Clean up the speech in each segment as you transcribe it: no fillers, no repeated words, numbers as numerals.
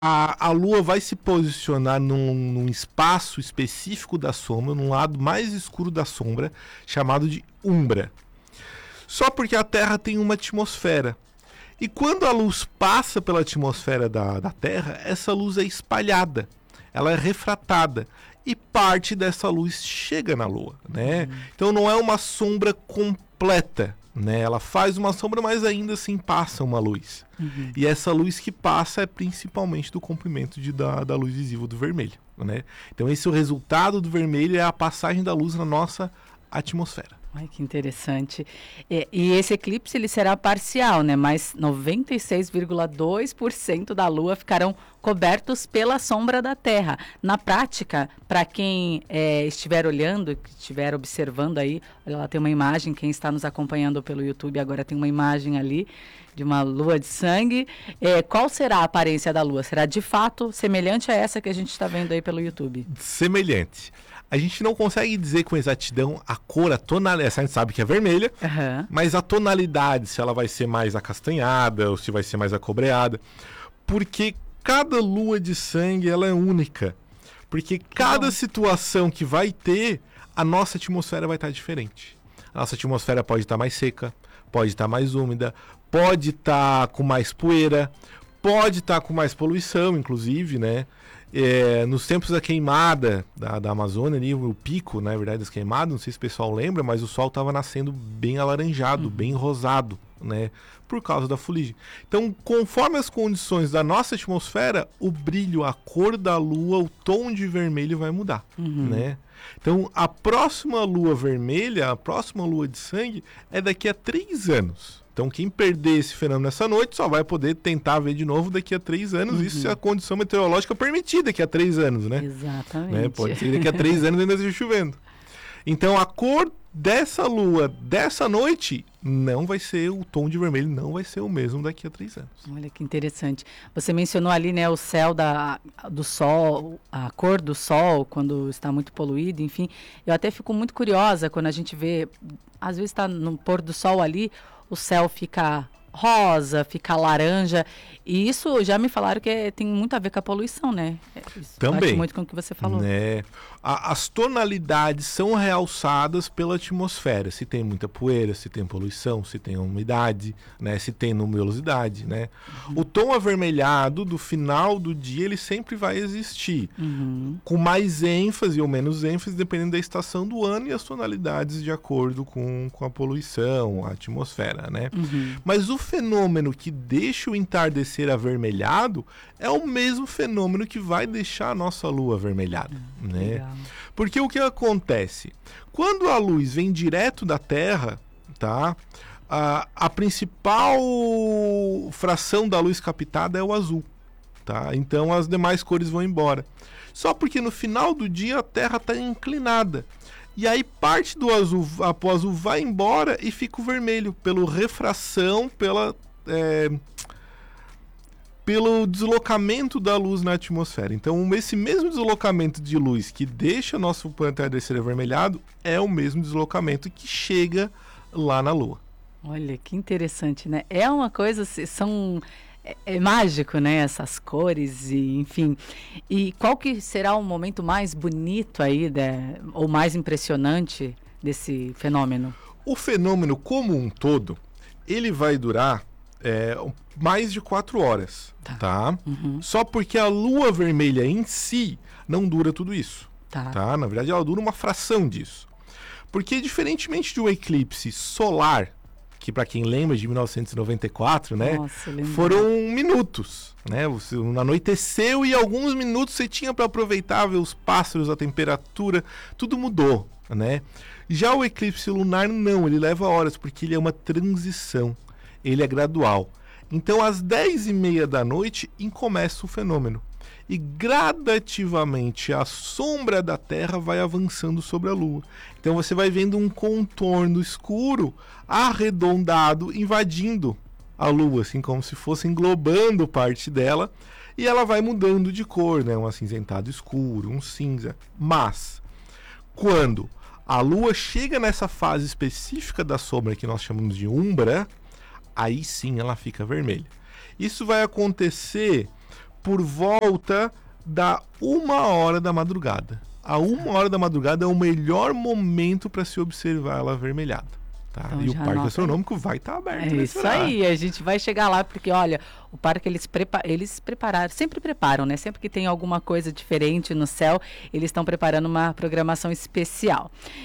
A Lua vai se posicionar num espaço específico da sombra, num lado mais escuro da sombra, chamado de umbra. Só porque a Terra tem uma atmosfera. E quando a luz passa pela atmosfera da Terra, essa luz é espalhada, ela é refratada. E parte dessa luz chega na Lua, né? Então não é uma sombra completa, né? Ela faz uma sombra, mas ainda assim passa uma luz. E essa luz que passa é principalmente do comprimento da luz visível do vermelho, né? Então esse é o resultado do vermelho, é a passagem da luz na nossa atmosfera. Ai, que interessante. E esse eclipse ele será parcial, né? Mas 96,2% da Lua ficarão cobertos pela sombra da Terra. Na prática, para quem estiver olhando, que estiver observando aí, olha lá, tem uma imagem, quem está nos acompanhando pelo YouTube agora tem uma imagem ali de uma lua de sangue. Qual será a aparência da Lua? Será de fato semelhante a essa que a gente está vendo aí pelo YouTube? Semelhante. A gente não consegue dizer com exatidão a cor, a tonalidade. A gente sabe que é vermelha, mas a tonalidade, se ela vai ser mais acastanhada ou se vai ser mais acobreada. Porque cada lua de sangue ela é única. Porque cada situação que vai ter, a nossa atmosfera vai estar diferente. A nossa atmosfera pode estar mais seca, pode estar mais úmida, pode estar com mais poeira, pode estar com mais poluição, inclusive, né? Nos tempos da queimada da Amazônia, ali, o pico, na verdade, das queimadas, não sei se o pessoal lembra, mas o sol estava nascendo bem alaranjado, bem rosado, né? Por causa da fuligem. Então, conforme as condições da nossa atmosfera, o brilho, a cor da lua, o tom de vermelho vai mudar, né? Então, a próxima lua vermelha, a próxima lua de sangue, é daqui a 3 anos. Então, quem perder esse fenômeno essa noite só vai poder tentar ver de novo daqui a 3 anos. Isso se a condição meteorológica permitir daqui a 3 anos, né? Exatamente. Né? Pode ser que daqui a 3 anos ainda esteja chovendo. Então, a cor dessa lua, dessa noite, não vai ser, o tom de vermelho não vai ser o mesmo daqui a 3 anos. Olha que interessante. Você mencionou ali, né, o céu do sol, a cor do sol, quando está muito poluído, enfim. Eu até fico muito curiosa quando a gente vê, às vezes está no pôr do sol ali, o céu fica rosa, fica laranja, e isso já me falaram que tem muito a ver com a poluição, né? Isso também. bate muito com o que você falou. Né? As tonalidades são realçadas pela atmosfera, se tem muita poeira, se tem poluição, se tem umidade, né? Se tem numerosidade, né? O tom avermelhado do final do dia, ele sempre vai existir, com mais ênfase ou menos ênfase, dependendo da estação do ano e as tonalidades de acordo com a poluição, a atmosfera, né? Mas o fenômeno que deixa o entardecer avermelhado é o mesmo fenômeno que vai deixar a nossa lua avermelhada, né? Legal. Porque o que acontece? Quando a luz vem direto da Terra, tá? A principal fração da luz captada é o azul, tá? Então as demais cores vão embora. Só porque no final do dia a Terra está inclinada. E aí parte do azul, o azul vai embora e fica o vermelho, pela refração, pelo deslocamento da luz na atmosfera. Então esse mesmo deslocamento de luz que deixa o nosso planeta descer avermelhado é o mesmo deslocamento que chega lá na Lua. Olha, que interessante, né? É uma coisa, é mágico, né? Essas cores e, enfim. E qual que será o momento mais bonito aí, ou mais impressionante desse fenômeno? O fenômeno como um todo, ele vai durar mais de 4 horas, tá? Só porque a lua vermelha em si não dura tudo isso, tá? Na verdade, ela dura uma fração disso. Porque, diferentemente de um eclipse solar, que para quem lembra de 1994, né? Nossa, foram minutos, né? Você anoiteceu e alguns minutos você tinha para aproveitar, ver os pássaros, a temperatura, tudo mudou, né? Já o eclipse lunar não, ele leva horas, porque ele é uma transição, ele é gradual. Então às 10h30 da noite começa o fenômeno. E gradativamente a sombra da Terra vai avançando sobre a Lua. Então você vai vendo um contorno escuro, arredondado, invadindo a Lua, assim como se fosse englobando parte dela, e ela vai mudando de cor, né? Um acinzentado escuro, um cinza. Mas, quando a Lua chega nessa fase específica da sombra que nós chamamos de umbra, aí sim ela fica vermelha. Isso vai acontecer por volta da 1h da madrugada. A 1h da madrugada é o melhor momento para se observar ela avermelhada. Tá? Então, e o Parque Astronômico vai estar aberto. É isso aí, a gente vai chegar lá, porque olha, o parque eles prepararam, sempre preparam, né? Sempre que tem alguma coisa diferente no céu, eles estão preparando uma programação especial.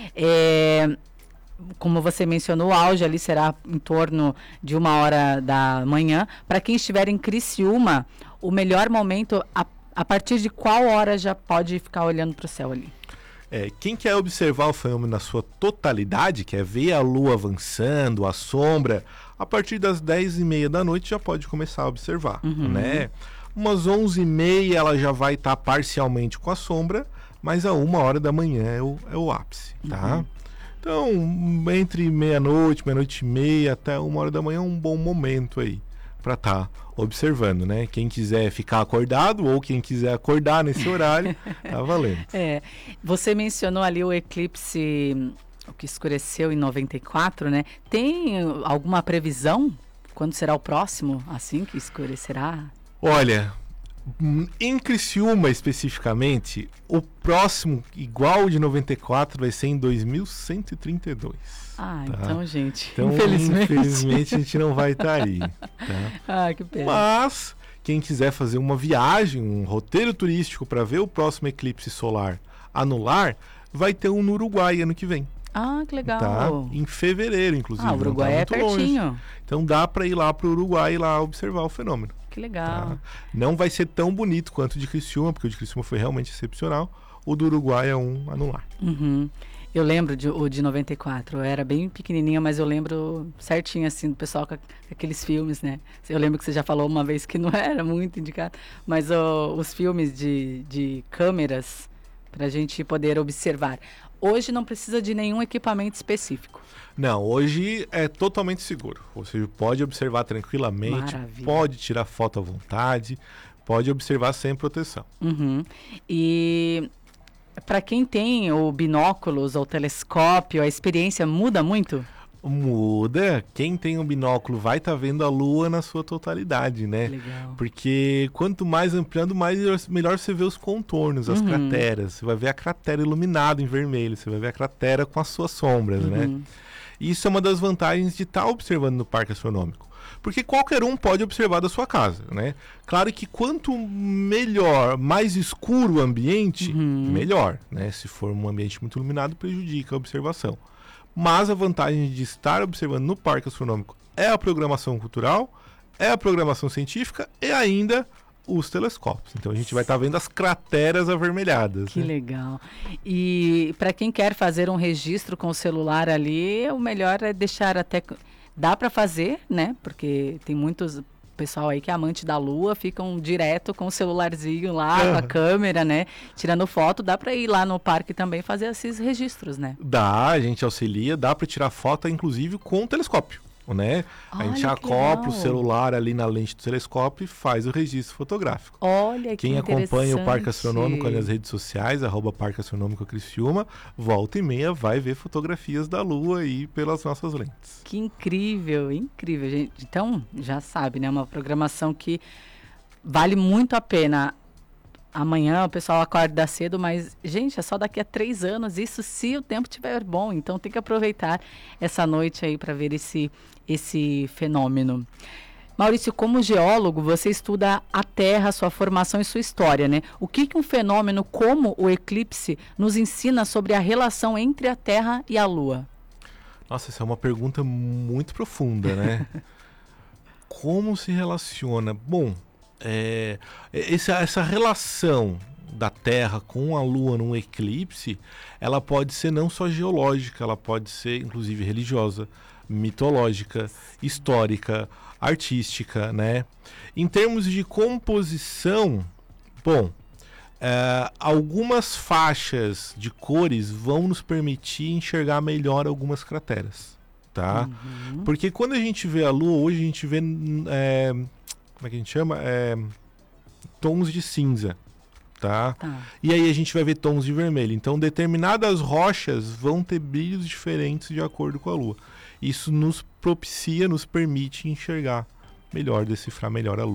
Como você mencionou, o auge ali será em torno de 1h da manhã. Para quem estiver em Criciúma, o melhor momento, a partir de qual hora já pode ficar olhando para o céu ali? Quem quer observar o fenômeno na sua totalidade, quer ver a lua avançando, a sombra, a partir das 10h30 da noite já pode começar a observar, né? Umas 11h30 ela já vai estar parcialmente com a sombra, mas a 1h da manhã é o ápice, tá? Então, entre meia-noite e meia até 1h da manhã é um bom momento aí para estar observando, né? Quem quiser ficar acordado ou quem quiser acordar nesse horário, tá valendo. Você mencionou ali o eclipse, o que escureceu em 94, né? Tem alguma previsão? Quando será o próximo, assim, que escurecerá? Olha, em Criciúma especificamente, o próximo, igual o de 94, vai ser em 2132. Tá? Então, gente, infelizmente a gente não vai estar aí. Tá? Que pena. Mas, quem quiser fazer uma viagem, um roteiro turístico para ver o próximo eclipse solar anular, vai ter um no Uruguai ano que vem. Que legal. Tá? Em fevereiro, inclusive. O Uruguai é pertinho. Longe. Então dá para ir lá para o Uruguai e lá observar o fenômeno. Que legal. Tá? Não vai ser tão bonito quanto o de Criciúma, porque o de Criciúma foi realmente excepcional. O do Uruguai é um anular. Eu lembro o de 94, eu era bem pequenininha, mas eu lembro certinho, assim, do pessoal com aqueles filmes, né? Eu lembro que você já falou uma vez que não era muito indicado, mas os filmes de câmeras para a gente poder observar. Hoje não precisa de nenhum equipamento específico. Não, hoje é totalmente seguro. Você pode observar tranquilamente, pode tirar foto à vontade, pode observar sem proteção. E para quem tem o binóculos ou telescópio, a experiência muda muito? Muda. Quem tem um binóculo vai estar vendo a Lua na sua totalidade, né? Legal. Porque quanto mais ampliando, melhor você vê os contornos, as crateras. Você vai ver a cratera iluminada em vermelho, você vai ver a cratera com as suas sombras, né? Isso é uma das vantagens de estar observando no Parque Astronômico. Porque qualquer um pode observar da sua casa, né? Claro que quanto melhor, mais escuro o ambiente, melhor, né? Se for um ambiente muito iluminado, prejudica a observação. Mas a vantagem de estar observando no Parque Astronômico é a programação cultural, é a programação científica e ainda os telescópios. Então a gente vai estar vendo as crateras avermelhadas. Que legal. E para quem quer fazer um registro com o celular ali, o melhor é deixar até... Dá para fazer, né? Porque tem muitos pessoal aí que é amante da Lua, ficam direto com o celularzinho lá, com a câmera, né? Tirando foto. Dá para ir lá no parque também fazer esses registros, né? Dá, a gente auxilia, dá para tirar foto, inclusive, com o telescópio. Né? A gente acopla o celular ali na lente do telescópio e faz o registro fotográfico. Olha, quem acompanha o Parque Astronômico ali nas redes sociais, @Parque Astronômico Criciúma, volta e meia vai ver fotografias da Lua aí pelas nossas lentes. Que incrível, incrível, gente. Então, já sabe, né? Uma programação que vale muito a pena. Amanhã o pessoal acorda cedo, mas, gente, é só daqui a 3 anos, isso se o tempo estiver bom. Então tem que aproveitar essa noite aí para ver esse fenômeno. Maurício, como geólogo, você estuda a Terra, sua formação e sua história, né? O que um fenômeno como o eclipse nos ensina sobre a relação entre a Terra e a Lua? Nossa, essa é uma pergunta muito profunda, né? Como se relaciona? Bom... essa relação da Terra com a Lua num eclipse, ela pode ser não só geológica, ela pode ser inclusive religiosa, mitológica, histórica, artística, né? Em termos de composição, bom, algumas faixas de cores vão nos permitir enxergar melhor algumas crateras, tá? Porque quando a gente vê a Lua, hoje a gente vê... como é que a gente chama? Tons de cinza, tá? E aí a gente vai ver tons de vermelho. Então, determinadas rochas vão ter brilhos diferentes de acordo com a Lua. Isso nos propicia, nos permite enxergar melhor, decifrar melhor a Lua.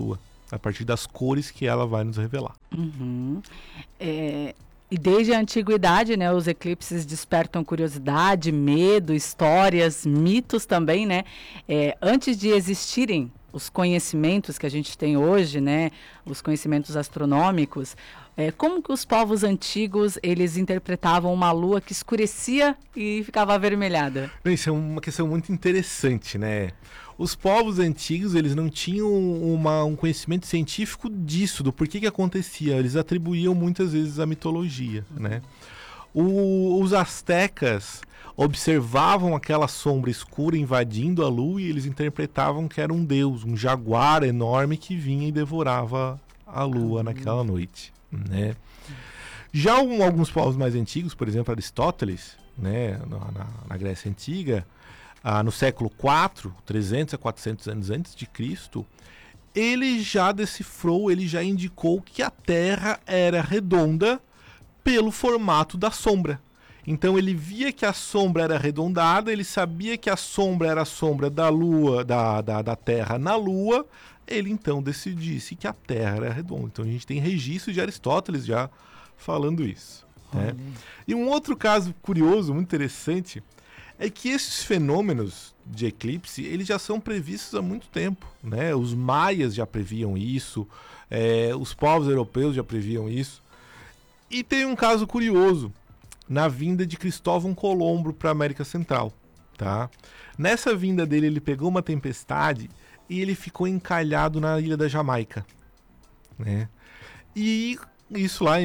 a partir das cores que ela vai nos revelar. Uhum. E desde a antiguidade, né, os eclipses despertam curiosidade, medo, histórias, mitos também, né? Antes de existirem os conhecimentos que a gente tem hoje, né, os conhecimentos astronômicos, como que os povos antigos, eles interpretavam uma lua que escurecia e ficava avermelhada? Isso é uma questão muito interessante, né? Os povos antigos, eles não tinham um conhecimento científico disso, do porquê que acontecia. Eles atribuíam muitas vezes à mitologia, né? Os astecas observavam aquela sombra escura invadindo a lua e eles interpretavam que era um deus, um jaguar enorme que vinha e devorava a lua naquela noite, né? Já alguns povos mais antigos, por exemplo, Aristóteles, né, na Grécia Antiga, no século IV, 300 a 400 anos antes de Cristo, ele já decifrou, ele já indicou que a Terra era redonda pelo formato da sombra. Então ele via que a sombra era arredondada, ele sabia que a sombra era a sombra da Lua, da Terra na Lua, ele então decidisse que a Terra era redonda. Então a gente tem registro de Aristóteles já falando isso, né? E um outro caso curioso, muito interessante, é que esses fenômenos de eclipse, eles já são previstos há muito tempo, né? Os maias já previam isso, os povos europeus já previam isso. E tem um caso curioso, na vinda de Cristóvão Colombo para a América Central, tá? Nessa vinda dele, ele pegou uma tempestade e ele ficou encalhado na ilha da Jamaica, né? E isso lá em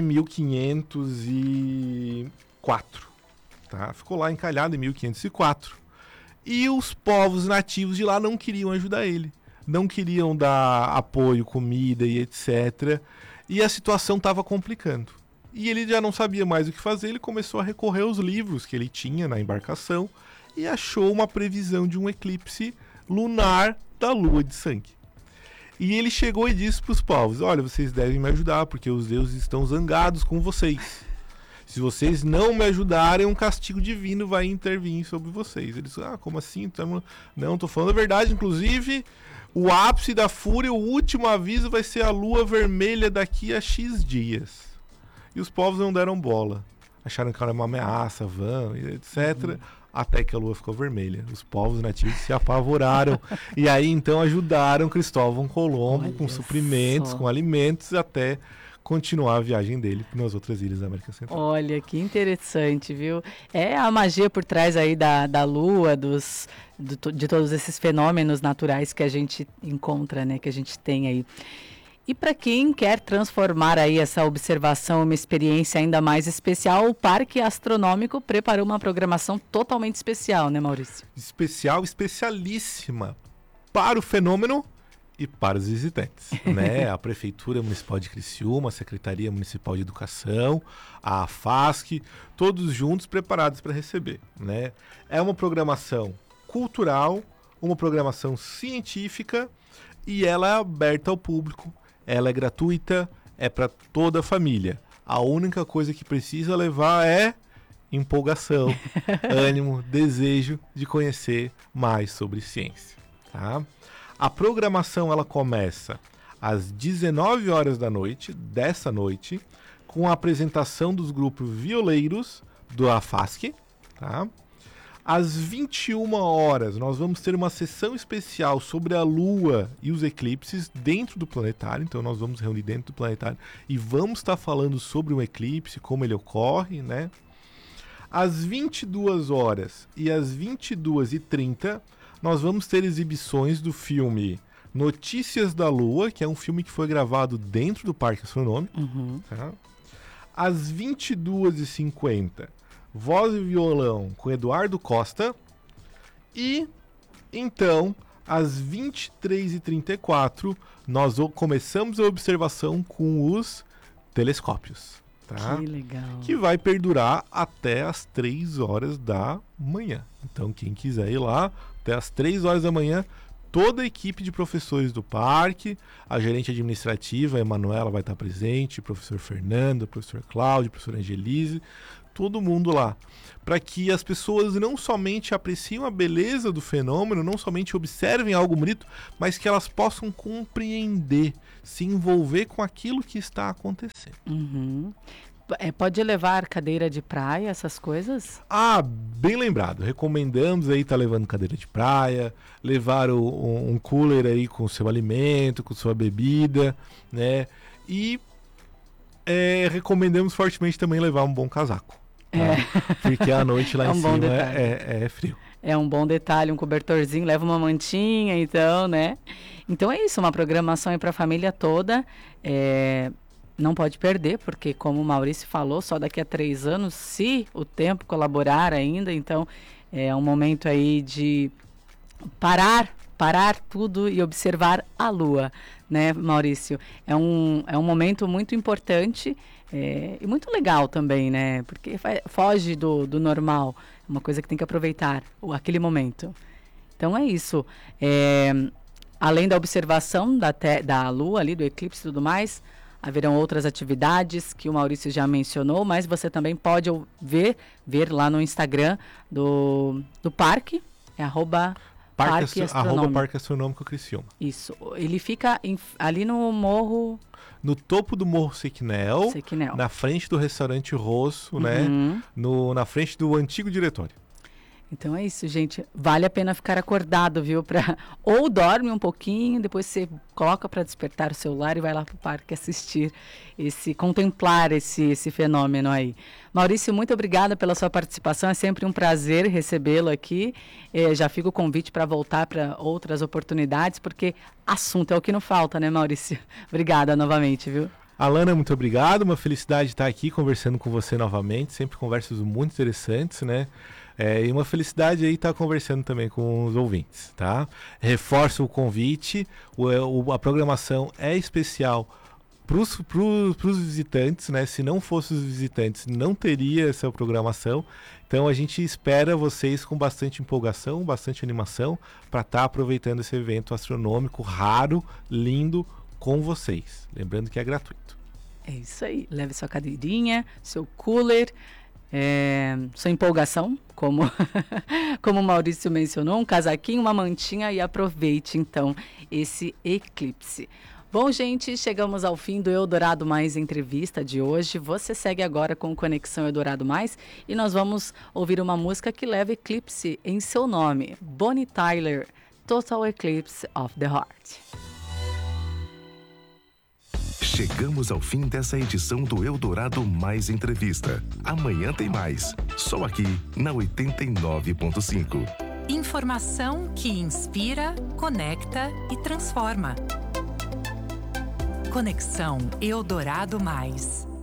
1504. Tá? Ficou lá encalhado em 1504. E os povos nativos de lá não queriam ajudar ele. Não queriam dar apoio, comida e etc. E a situação estava complicando. E ele já não sabia mais o que fazer. Ele começou a recorrer aos livros que ele tinha na embarcação e achou uma previsão de um eclipse lunar da lua de sangue. E ele chegou e disse para os povos: olha, vocês devem me ajudar porque os deuses estão zangados com vocês. Se vocês não me ajudarem, um castigo divino vai intervir sobre vocês. Eles, como assim? Não, estou falando a verdade. Inclusive, o ápice da fúria, o último aviso vai ser a lua vermelha daqui a X dias. E os povos não deram bola. Acharam que era uma ameaça, vã, etc. Até que a lua ficou vermelha. Os povos nativos se apavoraram. E aí, então, ajudaram Cristóvão Colombo com suprimentos, com alimentos, até continuar a viagem dele nas outras ilhas da América Central. Olha, que interessante, viu? É a magia por trás aí da Lua, de todos esses fenômenos naturais que a gente encontra, né? Que a gente tem aí. E para quem quer transformar aí essa observação em uma experiência ainda mais especial, o Parque Astronômico preparou uma programação totalmente especial, né, Maurício? Especial, especialíssima para o fenômeno e para os visitantes, né? A Prefeitura Municipal de Criciúma, a Secretaria Municipal de Educação, a AFASC, todos juntos preparados para receber, né? É uma programação cultural, uma programação científica e ela é aberta ao público, ela é gratuita, é para toda a família. A única coisa que precisa levar é empolgação, ânimo, desejo de conhecer mais sobre ciência, tá? A programação ela começa às 19 horas da noite, dessa noite, com a apresentação dos grupos violeiros do AFASC, tá? Às 21 horas, nós vamos ter uma sessão especial sobre a Lua e os eclipses dentro do planetário. Então, nós vamos reunir dentro do planetário e vamos estar falando sobre o eclipse, como ele ocorre, né? Às 22 horas e às 22h30, nós vamos ter exibições do filme Notícias da Lua, que é um filme que foi gravado dentro do Parque Astronômico. Tá? Às 22h50, Voz e Violão com Eduardo Costa. E, então, às 23h34, nós começamos a observação com os telescópios. Tá? Que legal. Que vai perdurar até as 3 horas da manhã. Então, quem quiser ir lá, até as 3 horas da manhã, toda a equipe de professores do parque, a gerente administrativa, a Emanuela, vai estar presente, o professor Fernando, o professor Cláudio, o professor Angelise, todo mundo lá, para que as pessoas não somente apreciem a beleza do fenômeno, não somente observem algo bonito, mas que elas possam compreender, se envolver com aquilo que está acontecendo. Uhum. Pode levar cadeira de praia, essas coisas? Bem lembrado. Recomendamos aí estar levando cadeira de praia, levar um cooler aí com o seu alimento, com sua bebida, né? E recomendamos fortemente também levar um bom casaco. Tá? Porque a noite lá em cima é frio. É um bom detalhe, um cobertorzinho, leva uma mantinha, então, né? Então é isso, uma programação aí para a família toda. Não pode perder, porque como o Maurício falou, só daqui a 3 anos, se o tempo colaborar ainda, então é um momento aí de parar tudo e observar a Lua, né, Maurício? É um momento muito importante e muito legal também, né? Porque foge do normal, é uma coisa que tem que aproveitar, aquele momento. Então é isso. Além da observação da Lua ali, do eclipse e tudo mais, haverão outras atividades que o Maurício já mencionou, mas você também pode ver lá no Instagram do parque, Parque Astronômico Criciúma. Isso. Ele fica ali no morro... No topo do Morro Sequinel, na frente do restaurante Rosso, né? Na frente do antigo diretório. Então é isso, gente. Vale a pena ficar acordado, viu? Ou dorme um pouquinho, depois você coloca para despertar o celular e vai lá para o parque assistir, contemplar esse fenômeno aí. Maurício, muito obrigada pela sua participação. É sempre um prazer recebê-lo aqui. Já fica o convite para voltar para outras oportunidades, porque assunto é o que não falta, né, Maurício? Obrigada novamente, viu? Alana, muito obrigado. Uma felicidade estar aqui conversando com você novamente. Sempre conversas muito interessantes, né? E uma felicidade aí estar conversando também com os ouvintes, tá? Reforço o convite, a programação é especial para os visitantes, né? Se não fossem os visitantes, não teria essa programação. Então a gente espera vocês com bastante empolgação, bastante animação, para estar aproveitando esse evento astronômico raro, lindo, com vocês. Lembrando que é gratuito. É isso aí. Leve sua cadeirinha, seu cooler, sua empolgação, como o Maurício mencionou, um casaquinho, uma mantinha e aproveite então esse eclipse. Bom, gente, chegamos ao fim do Eldorado Mais entrevista de hoje. Você segue agora com Conexão Eldorado Mais e nós vamos ouvir uma música que leva eclipse em seu nome. Bonnie Tyler, Total Eclipse of the Heart. Chegamos ao fim dessa edição do Eldorado Mais Entrevista. Amanhã tem mais, só aqui na 89.5. Informação que inspira, conecta e transforma. Conexão Eldorado Mais.